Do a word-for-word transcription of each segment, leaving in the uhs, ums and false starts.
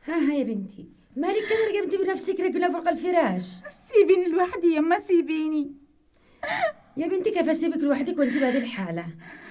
ها ها يا بنتي، مالك كده رقمتي بنفسك رجلة فوق الفراش؟ سيبيني لوحدي يما، سيبيني يا بنتي كيف اسيبك لوحدك وانت بهذه الحالة؟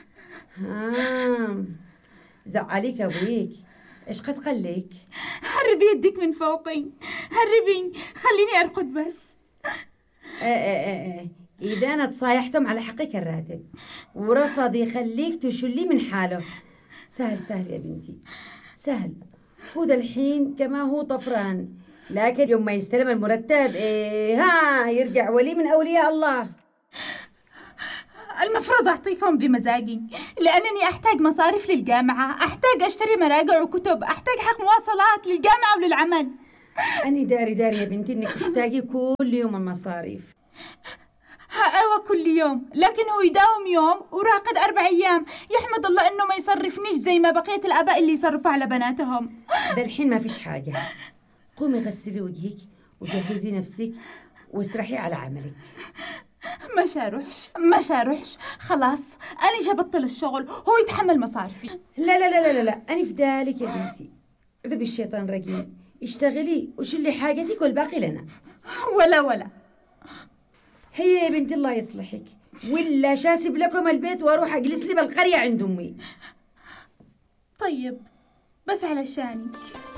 ها زعليك ابويك؟ ايش قد قلك؟ هربي يدك من فوقي، هربي خليني ارقد بس. آه آه آه. اذا انا تصايحتم على حقك الراتب ورفض يخليك تشلي من حاله، سهل سهل يا بنتي سهل. هو ده الحين كما هو طفران، لكن يوم ما يستلم المرتب إيه ها يرجع ولي من أولياء الله. المفروض أعطيكم بمزاجي، لأنني أحتاج مصاريف للجامعة، أحتاج أشتري مراجع وكتب، أحتاج حق مواصلات للجامعة وللعمل. أني داري داري يا بنتي إنك تحتاجي كل يوم المصاريف. أيوة كل يوم، لكن هو يداوم يوم وراقد أربع أيام. يحمد الله إنه ما يصرفنيش زي ما بقية الآباء اللي يصرفوا على بناتهم. ده الحين ما فيش حاجة، قومي غسلي وجهك وجهزي نفسك واسرحي على عملك. مش هروحش مش هروحش خلاص، أنا جبطل الشغل، هو يتحمل مصارفي. لا لا لا لا لا أنا في ذلك يا بنتي، عذبي الشيطان رجيم، اشتغلي وشلي حاجتك والباقي لنا. ولا ولا هي يا بنتي الله يصلحك، ولا شاسب لكم البيت واروح اجلس لي بالقرية عند امي. طيب بس علشانك.